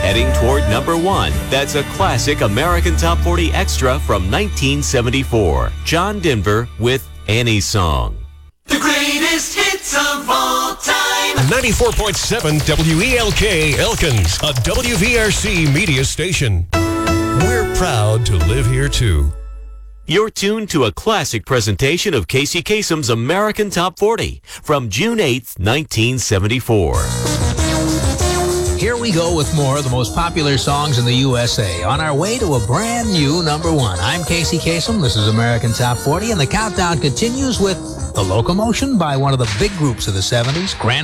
heading toward number 1. That's a classic American Top 40 extra from 1974. John Denver with Annie's Song. The greatest hits of all time. 94.7 WELK Elkins, a WVRC media station. We're proud to live here, too. You're tuned to a classic presentation of Casey Kasem's American Top 40 from June 8th, 1974. Here we go with more of the most popular songs in the USA on our way to a brand new number 1. I'm Casey Kasem. This is American Top 40, and the countdown continues with The Locomotion by one of the big groups of the 70s, Grand